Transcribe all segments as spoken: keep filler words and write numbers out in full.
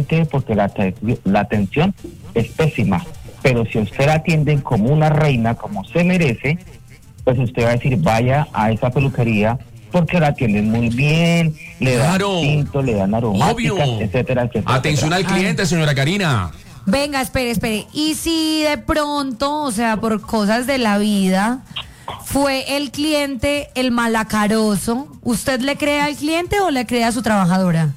cliente porque la, la atención es pésima. Pero si usted la atienden como una reina, como se merece, pues usted va a decir, vaya a esa peluquería porque la atienden muy bien, le claro. dan tinto, le dan aromáticas, Obvio. etcétera, etcétera. Atención etcétera. al cliente, señora Karina. Venga, espere, espere. Y si de pronto, o sea, por cosas de la vida, fue el cliente el malacaroso, ¿usted le cree al cliente o le cree a su trabajadora?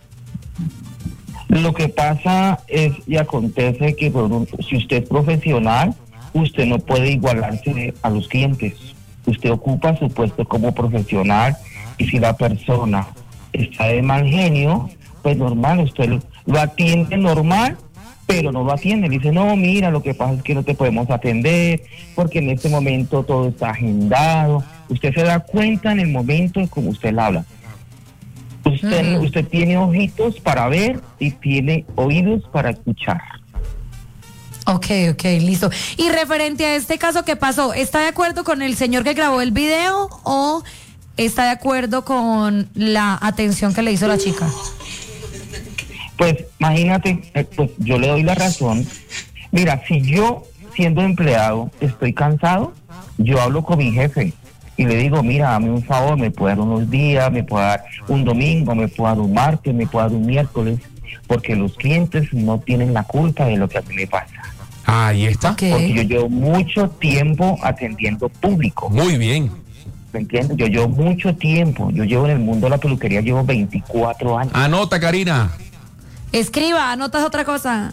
Lo que pasa es y acontece que por un, si usted es profesional, usted no puede igualarse a los clientes. Usted ocupa su puesto como profesional y si la persona está de mal genio, pues normal, usted lo, lo atiende normal, pero no lo atiende. Le dice, no, mira, lo que pasa es que no te podemos atender porque en este momento todo está agendado. Usted se da cuenta en el momento en como usted le habla. Usted, uh-huh. usted tiene ojitos para ver y tiene oídos para escuchar. Ok, ok, listo. Y referente a este caso que pasó, ¿está de acuerdo con el señor que grabó el video o está de acuerdo con la atención que le hizo la chica? Pues imagínate, eh, pues yo le doy la razón. Mira, si yo siendo empleado estoy cansado, yo hablo con mi jefe y le digo, mira, dame un favor, me puede dar unos días, me puede dar un domingo, me puede dar un martes, me puede dar un miércoles, porque los clientes no tienen la culpa de lo que a mí me pasa. Ahí está. Okay. Porque yo llevo mucho tiempo atendiendo público. Muy bien. ¿Me entiendes? Yo llevo mucho tiempo, yo llevo en el mundo de la peluquería, llevo veinticuatro años. Anota, Karina. Escriba, anotas otra cosa.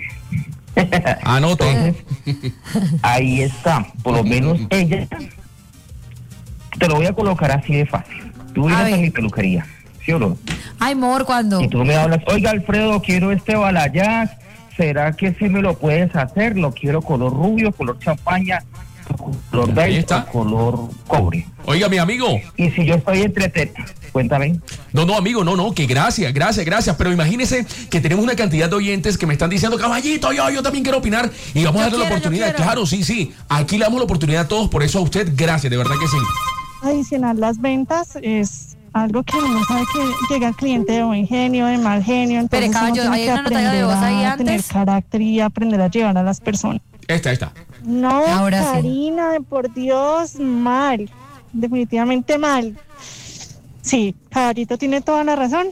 Anote. Entonces, ahí está, por lo menos ella, te lo voy a colocar así de fácil. Tú vienes a mi peluquería, ¿sí o no? Ay, amor, ¿cuándo? Y tú me hablas, oiga, Alfredo, quiero este balayage, ¿será que sí me lo puedes hacer? Lo quiero color rubio, color champaña, color beige o color cobre. Oiga, mi amigo. Y si yo estoy entretenido, cuéntame. No, no, amigo, no, no, que gracias, gracias, gracias. Pero imagínese que tenemos una cantidad de oyentes que me están diciendo, caballito, yo, yo también quiero opinar. Y vamos yo a darle quiero, la oportunidad. Claro, sí, sí. Aquí le damos la oportunidad a todos. Por eso a usted, gracias, de verdad que sí. Adicionar las ventas es algo que uno sabe que llega el cliente de buen genio, de mal genio. Entonces Pero, caballo, uno ¿hay tiene que una nota de voz aprender ahí a antes? tener carácter y aprender a llevar a las personas. Esta, esta. No, Ahora Karina, sí. Por Dios, mal. Definitivamente mal. Sí, caballito tiene toda la razón.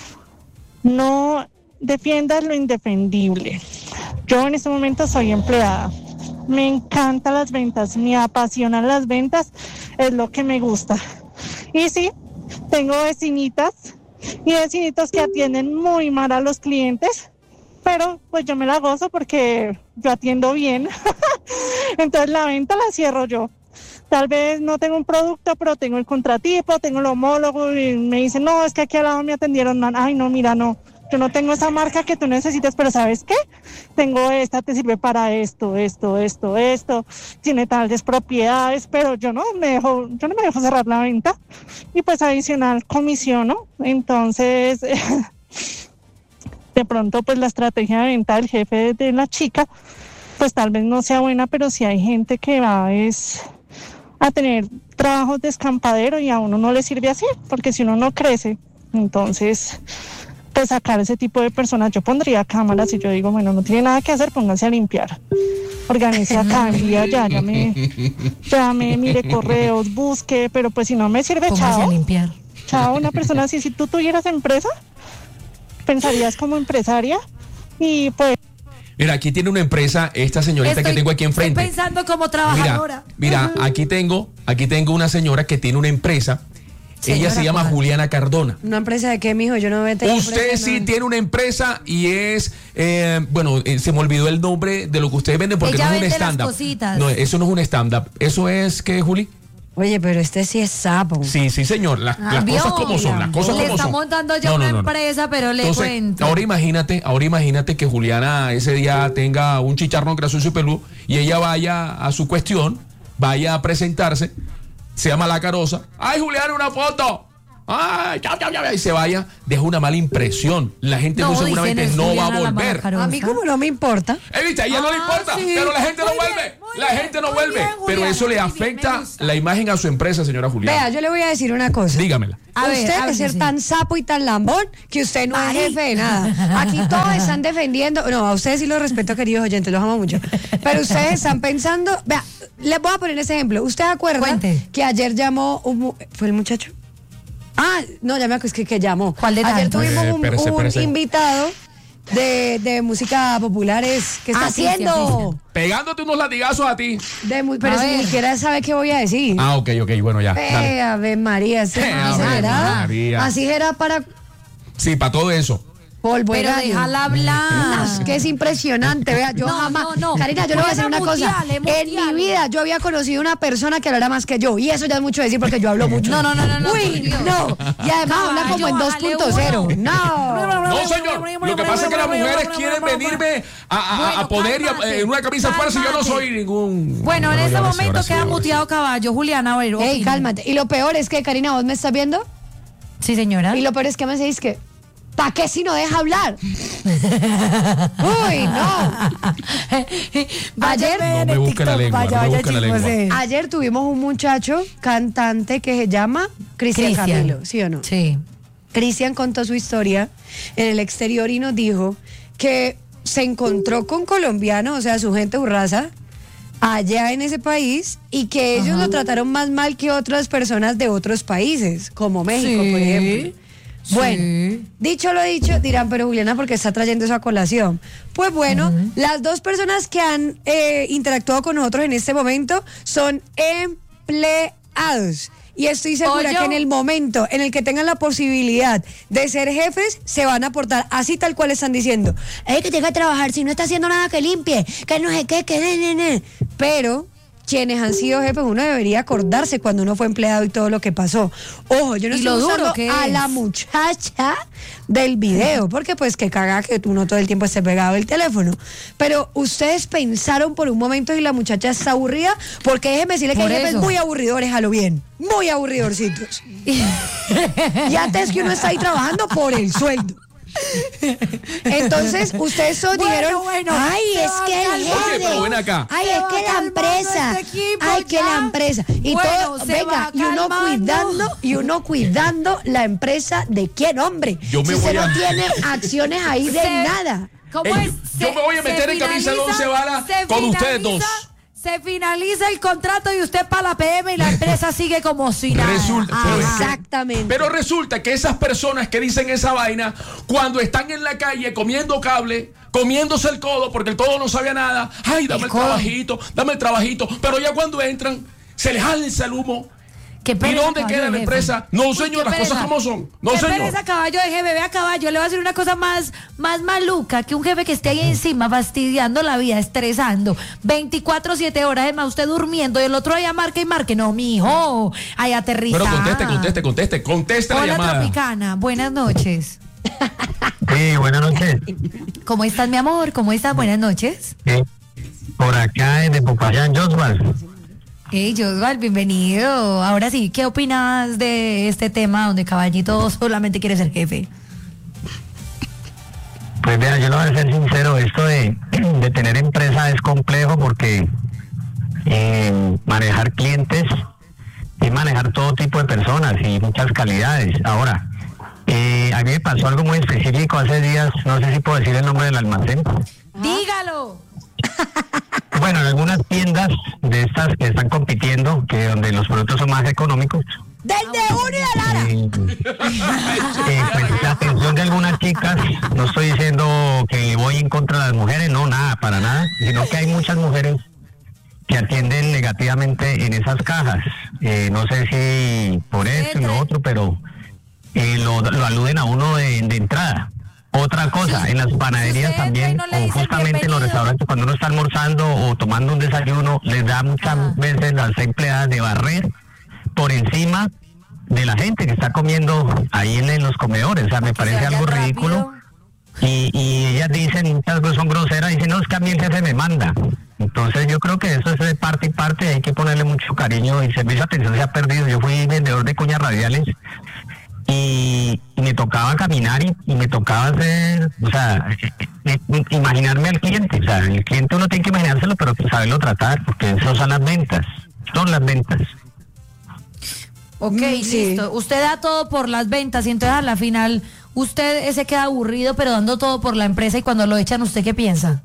No defiendas lo indefendible. Yo en este momento soy empleada. Me encantan las ventas, me apasionan las ventas, es lo que me gusta. Y sí, tengo vecinitas y vecinitos que atienden muy mal a los clientes, pero pues yo me la gozo porque yo atiendo bien. Entonces la venta la cierro yo. Tal vez no tengo un producto, pero tengo el contratipo, tengo el homólogo y me dicen, no, es que aquí al lado me atendieron mal. Ay, no, mira, no, yo no tengo esa marca que tú necesitas, pero ¿sabes qué? Tengo esta, te sirve para esto, esto, esto, esto, tiene tales propiedades, pero yo no me dejo, yo no me dejo cerrar la venta. Y pues adicional comisión, ¿no? Entonces, de pronto pues la estrategia de venta del jefe de la chica, pues tal vez no sea buena, pero si hay gente que va es a tener trabajos de escampadero y a uno no le sirve así, porque si uno no crece, entonces pues sacar ese tipo de personas, yo pondría cámaras y yo digo, bueno, no tiene nada que hacer, pónganse a limpiar, organice acá, envía allá, llame, llame, mire correos, busque, pero pues si no me sirve, pónganse chao, a limpiar. Chao, una persona así, si tú tuvieras empresa, pensarías como empresaria y pues... Mira, aquí tiene una empresa, esta señorita estoy, que tengo aquí enfrente. Estoy pensando como trabajadora. Mira, mira, aquí tengo, aquí tengo una señora que tiene una empresa. Señora, ella se llama ¿cuál? Juliana Cardona. ¿Una empresa de qué, mijo? Yo no veo. Usted sí no. tiene una empresa y es, eh, bueno, eh, se me olvidó el nombre de lo que ustedes venden porque ella no es un stand-up. No, eso no es un stand-up. ¿Eso es qué, Juli? Oye, pero este sí es sapo. Sí, sí, señor. La, ah, las cosas como son, las cosas le como está son. montando ya no, una no, no, empresa, no. pero le Entonces, cuento. Ahora imagínate, ahora imagínate que Juliana ese día tenga un chicharrón gracioso y peludo y ella vaya a su cuestión, vaya a presentarse, sea malacarosa. ¡Ay, Juliana, una foto! ¡Ay, chao, chao, chao! Y se vaya, deja una mala impresión. La gente no, muy seguramente no va a volver. A mí como no me importa. ¿Eh, viste? A ella ah, no le importa, sí. pero la gente lo vuelve. La gente no muy vuelve. bien, Pero Juliana, eso le muy bien, me afecta gusta. la imagen a su empresa, señora Juliana. Vea, yo le voy a decir una cosa. Dígamela. A ver, usted a de ver, ser sí. tan sapo y tan lambón que usted no Ay. es jefe de nada. Aquí todos están defendiendo. No, a ustedes sí los respeto, queridos oyentes, los amo mucho. Pero ustedes están pensando. Vea, les voy a poner ese ejemplo. ¿Usted acuerda Cuente. que ayer llamó un mu- ¿Fue el muchacho? Ah, no, ya me acuerdo, es que, que llamó. ¿Cuál de Ayer tantos? tuvimos Eh, un, espérese, un espérese. invitado de, de música populares. ¿Qué está Ah, sí, haciendo? Cristian, Pegándote unos latigazos a ti. De mu- pero A si ver. ni siquiera sabe qué voy a decir. Ah, ok, ok, bueno, ya. Dale. Eh, Ave María, ¿sí? Eh, así Ave será. María. Así era para Sí, para todo eso. polvo de Pero gallo. déjala hablar. Ah, que es impresionante, vea, yo No, jamás, no, no. Karina, yo le voy a decir una cosa, Muteale, en muteale. mi vida yo había conocido una persona que hablara más que yo, y eso ya es mucho decir porque yo hablo mucho. No, no, no, no, no, Uy, por Dios. no, y además habla como en Caballo, dos punto cero, bájale uno. no. No, señor. Lo que pasa es que las mujeres quieren venirme a, a- a Bueno, poner y a- cálmate, en una camisa fuerza y yo no cálmate. soy ningún. Bueno, en No, este ya no sé, momento ahora sí, queda ahora sí. muteado caballo. Juliana, a ver. Ey, opine. cálmate, y lo peor es que, Karina, ¿vos me estás viendo? Sí, señora. Y lo peor es que me decís que, ¿para qué si no deja hablar? Uy, no. Ayer- No me busque la lengua, no me busque la lengua. Ayer tuvimos un muchacho cantante que se llama Cristian Cristian. Camilo, ¿sí o no? Sí. Cristian contó su historia en el exterior y nos dijo que se encontró con colombianos, o sea, su gente urraza, allá en ese país y que ellos lo trataron más mal que otras personas de otros países, como México, Sí, por ejemplo. Bueno, sí. dicho lo dicho, dirán, pero Juliana, ¿por qué está trayendo eso a colación? Pues bueno, las dos personas que han eh, interactuado con nosotros en este momento son empleados. Y estoy segura Pollo. que en el momento en el que tengan la posibilidad de ser jefes, se van a portar así tal cual están diciendo. Es que llega a trabajar, si no está haciendo nada que limpie, que no sé qué, que ne, ne, ne. Pero quienes han sido jefes, uno debería acordarse cuando uno fue empleado y todo lo que pasó. Ojo, yo no Y estoy lo duro usando que a es. la muchacha del video, porque pues que caga que tú no todo el tiempo estés pegado del teléfono. Pero ustedes pensaron por un momento si la muchacha está aburrida, porque déjeme decirle que Por hay jefes eso. muy aburridores a lo bien, muy aburridorcitos. Y antes que uno está ahí trabajando por el sueldo. Entonces, ustedes todos Bueno, dijeron, bueno, ay, se es va que el calmando. Oye, pero ven jefe, acá. ay, Se es va que la calmando empresa, este equipo ay, que ya. la empresa. Y Bueno, todo, se venga, va y uno calmando. cuidando, y uno cuidando la empresa de quién, hombre. Yo me si voy usted a- no tiene acciones ahí de Se- nada. ¿Cómo Ey, es? yo Se- me voy a meter se en camisa de finaliza- once varas se con ustedes dos. finaliza- Se finaliza el contrato y usted para la P M y la empresa sigue como si nada. Resulta, pero es que- Exactamente. Pero resulta que esas personas que dicen esa vaina, cuando están en la calle comiendo cable, comiéndose el codo, porque el codo no sabía nada, ay, dame el, El codo. trabajito, dame el trabajito, pero ya cuando entran, se les alza el humo. Qué ¿Y pereza, dónde caballo queda de la jefe. empresa? No, Uy, señor, qué las cosas pereza. como son. No, qué señor. pereza, caballo de jefe, vea caballo, le voy a decir una cosa más, más maluca, que un jefe que esté ahí encima fastidiando la vida, estresando, veinticuatro siete horas, es más, usted durmiendo y el otro allá marca y marque, no, mijo, ay, aterriza. Pero conteste, conteste, conteste, conteste la Hola, llamada. Tropicana, buenas noches. Sí, buenas noches. ¿Cómo estás, mi amor? ¿Cómo estás? Buenas noches. Sí, por acá desde Popayán, Josval. Hey, Josval, bienvenido. Ahora sí, ¿qué opinas de este tema donde Caballito solamente quiere ser jefe? Pues vea, yo lo voy a ser sincero, esto de, de tener empresa es complejo porque eh, manejar clientes y manejar todo tipo de personas y muchas calidades. Ahora, eh, a mí me pasó algo muy específico hace días, no sé si puedo decir el nombre del almacén. Dígalo. Bueno, en algunas tiendas de estas que están compitiendo, que donde los productos son más económicos, Desde uno y de Lara. Eh, eh, pues la atención de algunas chicas, no estoy diciendo que voy en contra de las mujeres, no, nada, para nada, sino que hay muchas mujeres que atienden negativamente en esas cajas. Eh, no sé si por eso y lo otro, pero eh, lo, lo aluden a uno de, de entrada. Otra cosa, en las panaderías usted entra y también, no le o dicen justamente en los bienvenido. restaurantes, cuando uno está almorzando o tomando un desayuno, les da muchas Ajá. veces las empleadas de barrer por encima de la gente que está comiendo ahí en, en los comedores. O sea, me parece vayan algo rápido. ridículo. Y, y ellas dicen, muchas veces son groseras, dicen, no, es que a mí el jefe me manda. Entonces yo creo que eso es de parte y parte, hay que ponerle mucho cariño y servicio de atención se ha perdido. Yo fui vendedor de cuñas radiales y, y me tocaba caminar y, y me tocaba hacer, o sea, eh, imaginarme al cliente. O sea, el cliente uno tiene que imaginárselo, pero saberlo tratar, porque eso son las ventas. Son las ventas. Ok, Mm, sí. listo. Usted da todo por las ventas y entonces a la final usted se queda aburrido, pero dando todo por la empresa y cuando lo echan, ¿usted qué piensa?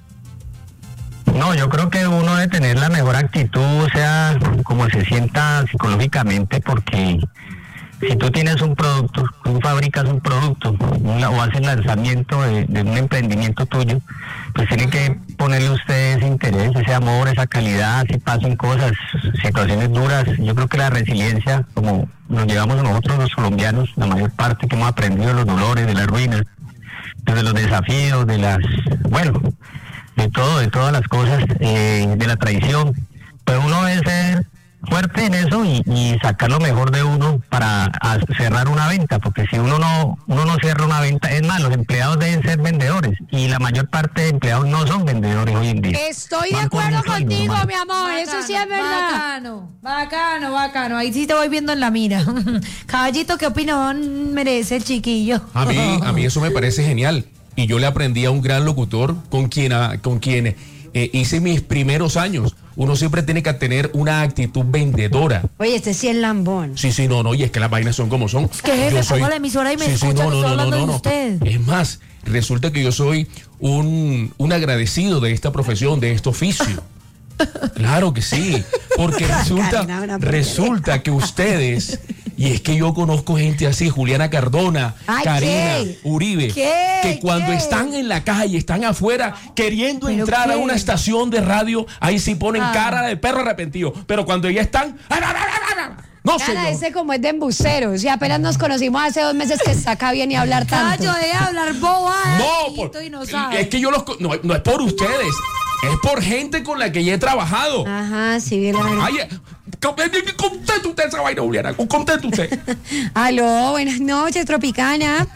No, yo creo que uno debe tener la mejor actitud, o sea, como se sienta psicológicamente, porque si tú tienes un producto, tú fabricas un producto una, o haces lanzamiento de, de un emprendimiento tuyo, pues tiene que ponerle usted ese interés, ese amor, esa calidad, si pasan cosas, situaciones duras. Yo creo que la resiliencia, como nos llevamos nosotros los colombianos, la mayor parte que hemos aprendido de los dolores, de las ruinas, de los desafíos, de las, bueno, de todo, de todas las cosas, eh, de la traición, pues uno debe ser fuerte en eso y, y sacar lo mejor de uno para a, cerrar una venta, porque si uno no uno no cierra una venta, es más, los empleados deben ser vendedores y la mayor parte de empleados no son vendedores hoy en día. Estoy de Van por acuerdo un sueldo, contigo, nomás. mi amor, eso sí es verdad. Bacano, bacano, bacano. Ahí sí te voy viendo en la mira. Caballito, ¿qué opinión merece el chiquillo? A mí, a mí eso me parece genial. Y yo le aprendí a un gran locutor con quien, a- con quien eh, hice mis primeros años. Uno siempre tiene que tener una actitud vendedora. Oye, este sí es lambón. Sí, sí, no, no, y es que las vainas son como son. que jefe, Yo soy- pongo la emisora y me escucha que estoy hablando de usted. Es más, resulta que yo soy un, un agradecido de esta profesión, de este oficio. Claro que sí, porque resulta, Karina, una porquería. resulta que ustedes, y es que yo conozco gente así, Juliana Cardona, Ay, Karina, ¿qué? Uribe, ¿Qué? que cuando ¿Qué? están en la calle, están afuera queriendo ¿Pero entrar a qué? una estación de radio, ahí sí ponen Ah. cara de perro arrepentido, pero cuando ya están, no Cara, señor. ese como es de embustero. O sea, apenas nos conocimos hace dos meses que saca bien y hablar tanto. Callo, de hablar bobadas. No, amiguito, por- y no sabe. es que yo los co- no, no es por ustedes, es por gente con la que ya he trabajado. Ajá, sí, bien, la verdad. Ay, eh, con- eh, conteste usted esa vaina, Juliana, conteste usted. Aló, buenas noches, Tropicana.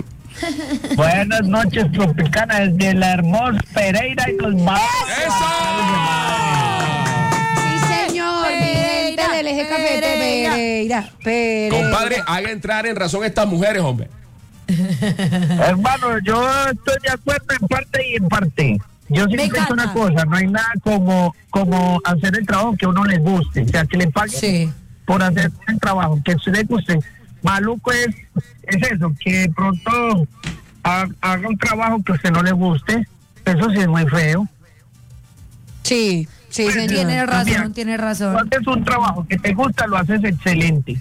Buenas noches, Tropicana, desde la hermosa Pereira y los barrios. Sí, señor. Mi gente Pereira, del eje cafete, Pereira. Pereira. Pereira. Compadre, haga entrar en razón a estas mujeres, hombre. Hermano, yo estoy de acuerdo en parte y en parte. Yo Me siempre he dicho una encanta. cosa, no hay nada como, como hacer el trabajo que a uno les guste, o sea, que le paguen Sí. por hacer el trabajo, que a usted le guste. Maluco es, es eso, que de pronto ha- haga un trabajo que a usted no le guste, eso sí es muy feo. Sí, sí, señor. Tiene razón, También. tiene Tú razón. haces un trabajo que te gusta, lo haces excelente.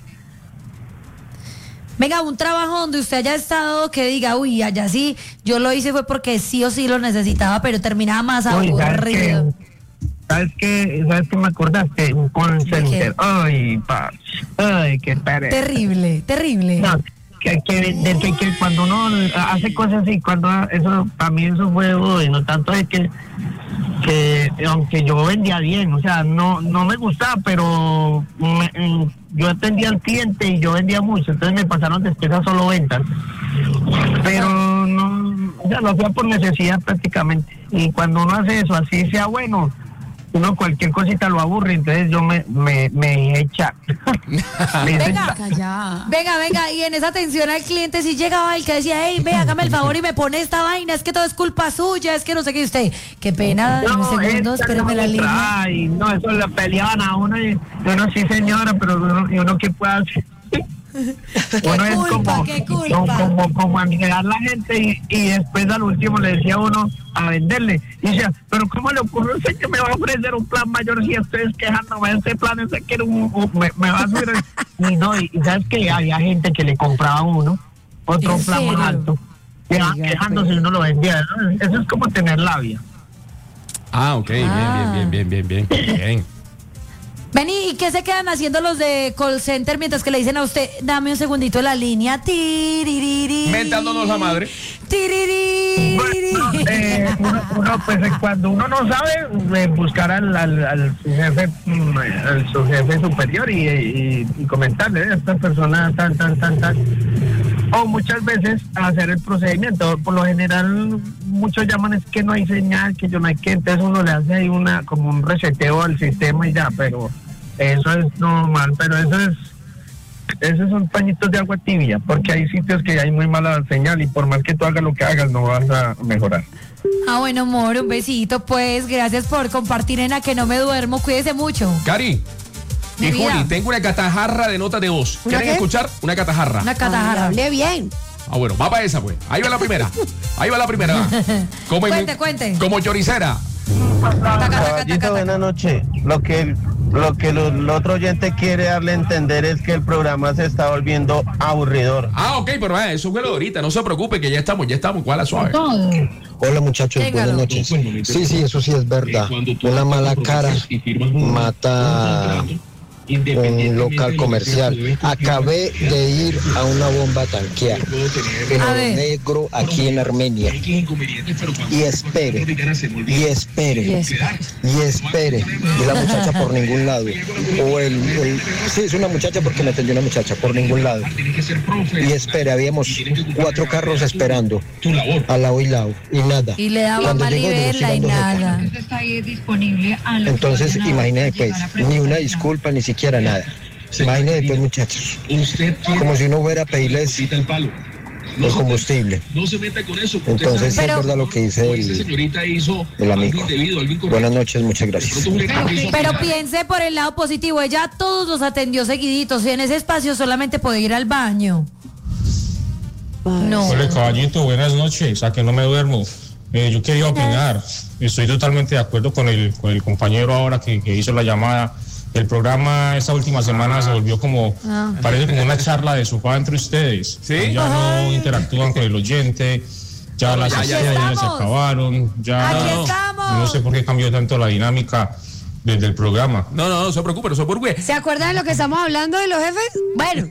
Venga, un trabajo donde usted haya estado que diga, uy, allá sí, yo lo hice fue porque sí o sí lo necesitaba, pero terminaba más Uy, ¿sabes aburrido. qué? ¿Sabes qué? ¿Sabes qué me acordaste? Un call center. Ay, pa. Ay, qué pereza. Terrible, terrible. No, que, que, de que, que cuando uno hace cosas así, cuando eso, para mí eso fue, uy, no tanto es que, que aunque yo vendía bien, o sea, no no me gustaba, pero me- mm, yo atendía al cliente y yo vendía mucho, entonces me pasaron después a solo ventas. Pero no, o sea, lo hacía por necesidad prácticamente. Y cuando uno hace eso, así sea bueno, uno cualquier cosita lo aburre, entonces yo me, me, me echa. Me hice Venga, echar. venga, venga, y en esa atención al cliente si llegaba el que decía, hey, ve, hágame el favor y me pone esta vaina, es que todo es culpa suya, es que no sé qué, usted, qué pena, No, un segundo, esta espérame no la me línea. trae, no, eso le peleaban a uno y uno sí señora, pero uno, y uno qué puede hacer. Uno es culpa, como, qué culpa. como, como, como aniquilar la gente y, y después al último le decía uno a venderle. Y decía, pero ¿cómo le ocurre usted que me va a ofrecer un plan mayor si estoy quejándome de ese plan? Ese que era un, un- me, me va a subir. Y no, y, y sabes que había gente que le compraba a uno otro ¿En plan serio? más alto. Y iban Oiga, quejándose pues. y uno lo vendía, ¿no? Eso es como tener labia. Ah, ok, Ah. bien, bien, bien, bien, bien, bien. Vení, ¿y qué se quedan haciendo los de call center mientras que le dicen a usted, dame un segundito de la línea? Tiririri. Mentándonos la madre. Tiririri. Bueno, eh, uno, uno, pues eh, cuando uno no sabe, eh, buscar al, al, al su jefe, mm, al su jefe superior y, y, y comentarle a esta persona tan, tan, tan, tan. O muchas veces hacer el procedimiento. Por lo general, muchos llaman es que no hay señal, que yo no hay que, entonces uno le hace ahí una como un reseteo al sistema y ya, pero eso es normal, pero eso es esos son pañitos de agua tibia, porque hay sitios que hay muy mala señal y por más que tú hagas lo que hagas no vas a mejorar. Ah, bueno, amor, un besito, pues. Gracias por compartir, en la que no me duermo. Cuídese mucho. Cari y Mi vida. Juli, tengo una catajarra de notas de voz. ¿Una ¿Quieren qué? escuchar? Una catajarra. Una catajarra. Hable bien. Ah, bueno, va para esa, pues. Ahí va la primera. Ahí va la primera. va. Como, Cuente, cuente. Como choricera. Taca, taca, taca, Caballito, taca. buenas noches. Lo que, lo que lo- el otro oyente quiere darle a entender es que el programa se está volviendo aburridor. Ah, ok, pero eh, eso fue lo de ahorita. No se preocupe, que ya estamos, ya estamos. ¿Cuál es suave? Hola muchachos, Téngalo. buenas noches. Sí, sí, eso sí es verdad. Una mala cara mata un local comercial. Acabé de ir a una bomba a tanquear en A Oro ver. Negro, aquí en Armenia. Y espere, y espere, y espere. Y la muchacha por ningún lado. O el, el- sí, es una muchacha porque me atendió una muchacha por ningún lado. Y espere, habíamos cuatro carros esperando al lado y lado. Y nada. Y le daba Cuando mal llegó, verla y llegó nada. Entonces, imagínate pues, ni una disculpa, ni siquiera nada. Imagínate pues, muchachos, como si uno fuera a pedirles el combustible. Entonces, sí es Pero- verdad lo que dice el, el amigo. Buenas noches, muchas gracias. Pero piense por el lado positivo. Ella a todos los atendió seguiditos y en ese espacio solamente podía ir al baño. No. Hola caballito, buenas noches, a que no me duermo. Eh, yo quería opinar, estoy totalmente de acuerdo con el, con el compañero ahora que, que hizo la llamada. El programa esta última semana se volvió como, Ah. parece como una charla de sofá entre ustedes. ¿Sí? Ya no interactúan con el oyente, ya las ya, ya, ya. estrellas se Estamos. acabaron, ya Aquí no, estamos. no sé por qué cambió tanto la dinámica desde el programa. No, no, no se preocupe, no se preocupe. ¿Se acuerdan de lo que estamos hablando de los jefes? Bueno,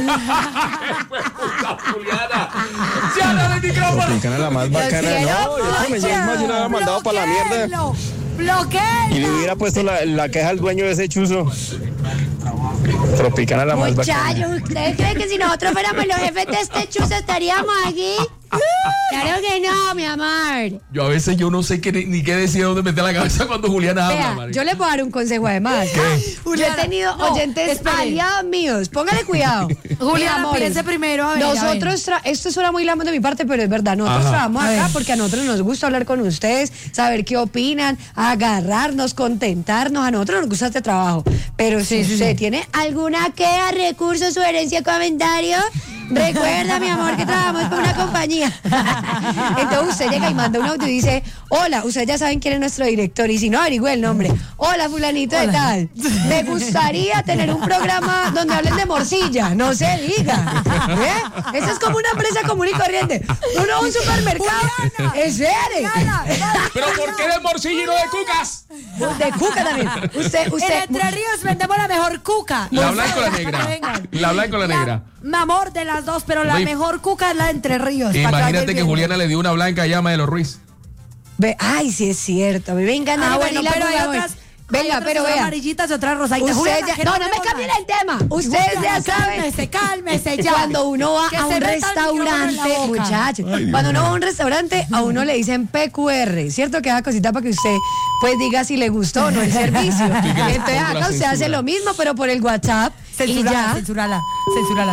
Juliana, ¡cierra el micrófono! Tropicana la más bacana. quiero No, yo me llamo, yo la había mandado para la mierda. ¡Bloquéenlo! ¡Bloquéenlo! Y le hubiera puesto la, la queja al dueño de ese chuzo. Tropicana la más bacana. muchachos, ¿ustedes creen que si nosotros fuéramos los jefes de este chuzo estaríamos aquí? Claro que no, mi amor. Yo a veces yo no sé qué, ni qué decir, dónde meter la cabeza cuando Juliana habla, Vea, marica. yo les voy a dar un consejo además. Yo he Juliana, tenido no, oyentes espere. aliados míos. Póngale cuidado. Juliana, Mis amores, piense primero, a ver, a Nosotros, tra- esto suena muy lamo de mi parte, pero es verdad. Nosotros Ajá. trabajamos A acá ver. porque a nosotros nos gusta hablar con ustedes, saber qué opinan, agarrarnos, contentarnos. A nosotros nos gusta este trabajo. Pero si Sí, sí, usted sí. tiene alguna queja, recurso, sugerencia, comentario, recuerda, mi amor, que trabajamos con una compañía. Entonces usted llega y manda un audio y dice, hola, ustedes ya saben quién es nuestro director, y si no, averigüe el nombre. Hola, fulanito de tal. Me gustaría tener un programa donde hablen de morcilla. No se diga. ¿Eh? Eso es como una empresa común y corriente. Uno va a un supermercado. ¿En serio? ¿Pero por qué de morcilla y no de cucas? De cuca también. Usted, usted. En Entre Ríos vendemos la mejor cuca. La blanca o la Para negra. que vengan. La blanca o la negra. Mi amor, de las dos, pero la Oye, mejor cuca es la de Entre Ríos. para Imagínate vayan que viendo. Juliana le dio una blanca a Llama de los Ruiz. Ve, ay, sí es cierto. A mí me encanta. Ah, bueno, pero hay otras. Venga, hay otras pero que son vea. amarillitas y otras rosaditas. Ustedes Juliana, ya- que no, no me hablemos cambien más. el tema. Ustedes ya Juliana, saben. Cálmese, cálmese ya. Cuando uno va Que a se un meta el micrófono en la restaurante, boca. muchachos, cuando uno va a un restaurante, a uno le dicen P Q R, ¿cierto? Que da cosita para que usted pues diga si le gustó o no el servicio. que les Entonces ponga la acá usted censura. hace lo mismo, pero por el WhatsApp y Censurala, ya. censurala, censurala.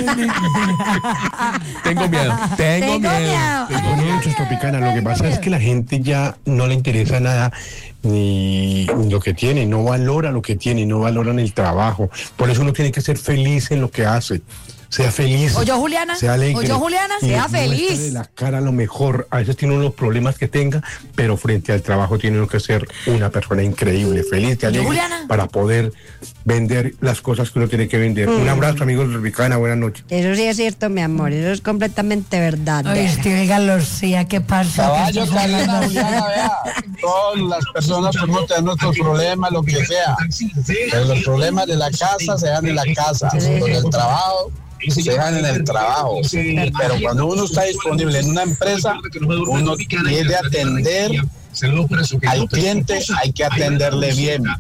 Tengo miedo. Tengo, Tengo miedo. miedo. Tengo Buenas miedo. noches, Tropicana. Lo que pasa es que la gente ya no le interesa nada ni lo que tiene, no valora lo que tiene, no valoran el trabajo. Por eso uno tiene que ser feliz en lo que hace. Sea feliz. ¿Oyó, Juliana? Sea alegre. ¿Oyó, Juliana? y Sea muéstrale feliz. la cara a lo mejor. A veces tiene uno los problemas que tenga, pero frente al trabajo tiene uno que ser una persona increíble, feliz, y alegre, Juliana? para poder vender las cosas que uno tiene que vender. Un abrazo, amigos de Tropicana. Buenas noches. Eso sí es cierto, mi amor, eso es completamente verdad. Ay, Steve Galorcía, ¿qué pasa? Caballo, Carlana, Juliana, vea, todas las personas podemos tener nuestros problemas, lo que sea, pero los problemas de la casa se dan en la casa, los del trabajo se dejan en el trabajo, pero cuando uno está disponible en una empresa, uno quiere atender al cliente, hay que atenderle bien.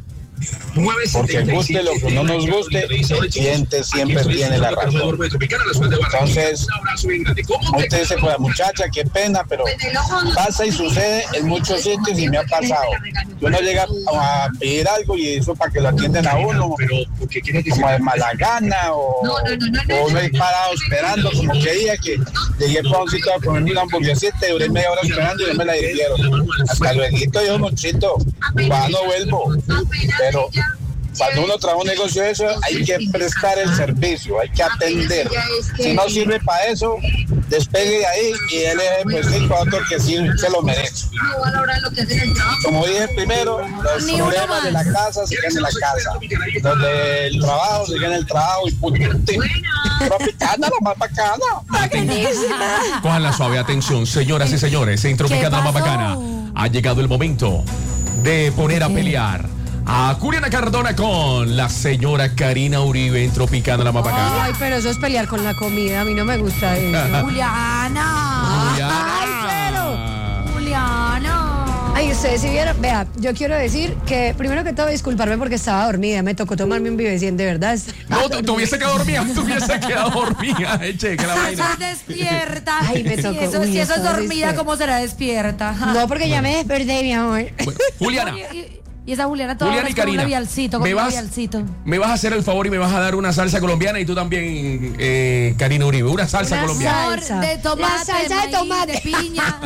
Porque guste lo que no nos guste, el cliente siempre tiene la razón. Entonces, usted dice con la muchacha, qué pena, pero pasa y sucede en muchos sitios y me ha pasado. Uno llega a pedir algo y eso para que lo atiendan a uno, como de mala gana, o, o uno es parado esperando, como que día que llegué para un sitio a comer una hamburguesita y duré media hora esperando y no me la dieron. Hasta luego, yo muchito, va, no vuelvo. Pero cuando uno trabaja un negocio de eso, hay que prestar el servicio, hay que atender. Si no sirve para eso, despegue de ahí y él es pues, el otro que sí se lo merece. Como dije primero, los problemas de la casa se quedan en la casa, los del trabajo se quedan en el trabajo y punto. Tropicana, la más bacana. Cojan la suave atención, señoras y señores, en Tropicana la más bacana ha llegado el momento de poner a pelear a Juliana Cardona con la señora Karina Uribe en Tropicana la más bacana. Ay, pero eso es pelear con la comida, a mí no me gusta eso. Juliana. Juliana. Ay, pero. Juliana. Ay, ustedes si vieron, vea, yo quiero decir que primero que todo disculparme porque estaba dormida, me tocó tomarme un Vivecien, de verdad. No, tú tuviese quedado dormida, tuviese quedado dormida, eche, que la vaina. Estás despierta. Ay, me Si tocó. eso, Uy, si eso es estaba dormida, despierta. ¿cómo será despierta? No, porque ya me desperté, mi amor. Bueno, Juliana, Y, y esa Juliana toda Juliana y hora con un Karina, labialcito, con me un vas- labialcito. me vas a hacer el favor y me vas a dar una salsa colombiana y tú también, eh, Karina Uribe, una salsa Una colombiana. salsa. De tomate, La salsa de maíz, tomate. de piña.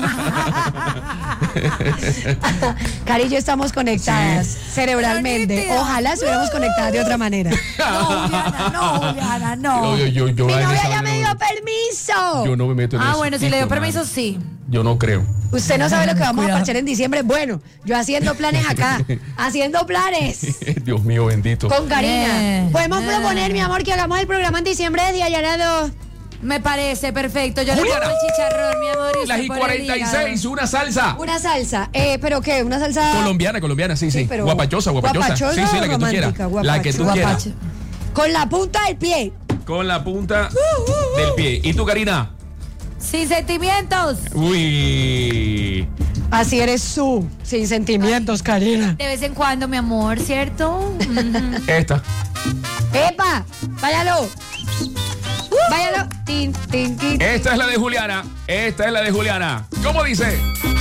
Cari y yo estamos conectadas Sí. cerebralmente. Nítida. Ojalá estuviéramos conectadas de otra manera. No, Juliana, no, Juliana, no. Yo, yo, yo, yo Mi en novia esa ya vaina me no- dio permiso. Yo no me meto en Ah, eso. bueno, si le dio Hijo de permiso, madre. sí. Yo no creo. Usted no sabe lo que vamos a Cuidado. parchar en diciembre. Bueno, yo haciendo planes acá, haciendo planes Dios mío, bendito. con Karina. Bien. Podemos Bien. proponer, mi amor, que hagamos el programa en diciembre de Diallarado. Me parece perfecto. Yo Juliana. le pongo el chicharrón, mi amor. y Las usted y pone el cuarenta y seis, hígado. una salsa. Una salsa. Eh, ¿Pero qué? ¿Una salsa? Colombiana, colombiana, sí, sí. Sí, pero- Guapachosa, guapachosa. ¿guapachosa Sí, sí, o la que tú romántica? quieras. La que tú Guapacho. quieras. Guapacho. Con la punta del pie. Con la punta del pie. ¿Y tú, Karina? Sin sentimientos. Uy. Así eres tú, sin sentimientos, Karina. De vez en cuando, mi amor, ¿cierto? Ujú. Esta. ¡Epa! ¡Váyalo! ¡Váyalo! Tin, tin, tin. Esta es la de Juliana. Esta es la de Juliana. ¿Cómo dice?